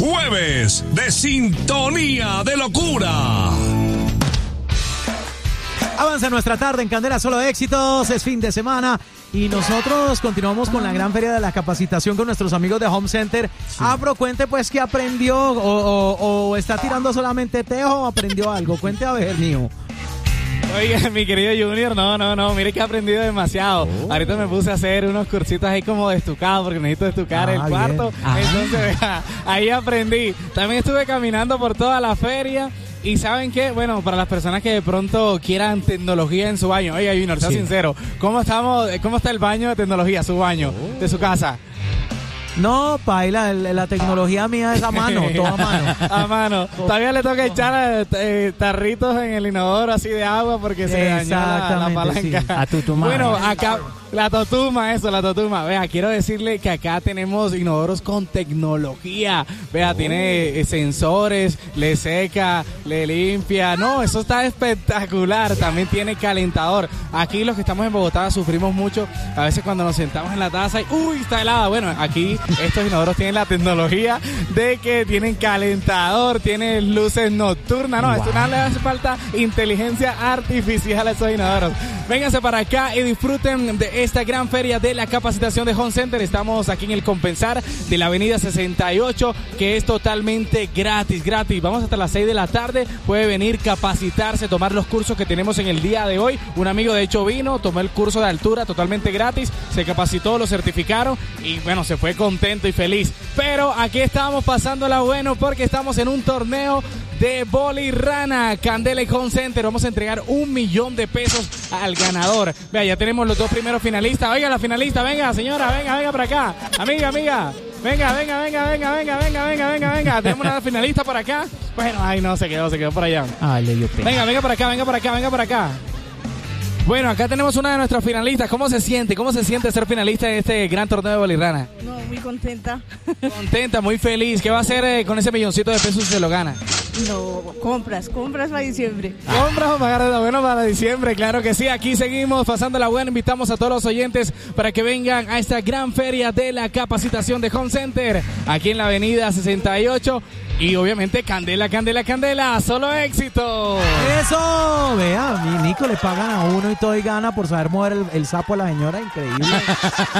Jueves de Sintonía de Locura. Avanza nuestra tarde en Candela, solo éxitos, es fin de semana y nosotros continuamos con la gran feria de la capacitación con nuestros amigos de Home Center. Sí. Afro, cuente pues qué aprendió o está tirando solamente tejo o aprendió algo. Cuente a ver, mío. Oiga, mi querido Junior, no, mire que he aprendido demasiado. Ahorita me puse a hacer unos cursitos ahí como de estucado, porque necesito estucar el cuarto. Entonces, ahí aprendí. También estuve caminando por toda la feria. Y ¿saben qué? Bueno, para las personas que de pronto quieran tecnología en su baño. Oiga, Junior, sea sincero. ¿Cómo está el baño de tecnología, su baño, de su casa? No, paila, la tecnología mía es a mano, todo a mano. A mano. Todavía le toca echar tarritos en el inodoro así de agua porque se dañó la palanca. Sí. A tutuma. Bueno, acá, la totuma. Vea, quiero decirle que acá tenemos inodoros con tecnología. Vea, tiene sensores, le seca, le limpia. No, eso está espectacular. También tiene calentador. Aquí los que estamos en Bogotá sufrimos mucho. A veces cuando nos sentamos en la taza y ¡uy! Está helada. Bueno, aquí estos inodoros tienen la tecnología de que tienen calentador, tienen luces nocturnas. No, esto nada le hace falta inteligencia artificial a esos inodoros. Vénganse para acá y disfruten de esta gran feria de la capacitación de Home Center. Estamos aquí en el Compensar de la avenida 68, que es totalmente gratis. Vamos hasta las 6 de la tarde. Puede venir, capacitarse, tomar los cursos que tenemos en el día de hoy. Un amigo de hecho vino, tomó el curso de altura totalmente gratis, se capacitó, lo certificaron y bueno, se fue contento y feliz. Pero aquí estamos pasándola bueno porque estamos en un torneo de Bolirrana, Candela y Home Center. Vamos a entregar $1,000,000 al ganador. Vea, ya tenemos los dos primeros finalistas. Oiga, la finalista, venga, señora, venga para acá. Amiga. Venga. Tenemos una finalista por acá. Bueno, ay, no, se quedó por allá. Ay, le dio pena. Venga para acá. Bueno, acá tenemos una de nuestras finalistas. ¿Cómo se siente ser finalista en este gran torneo de Bolirrana? No, muy contenta. Contenta, muy feliz. ¿Qué va a hacer con ese $1,000,000 si se lo gana? No, compras para diciembre. Compras o pagar de bueno para diciembre, claro que sí. Aquí seguimos pasando la buena. Invitamos a todos los oyentes para que vengan a esta gran feria de la capacitación de Home Center, aquí en la avenida 68. Y obviamente Candela, solo éxito. Eso, vea, Nico, le pagan a uno y todo y gana por saber mover el sapo a la señora, increíble.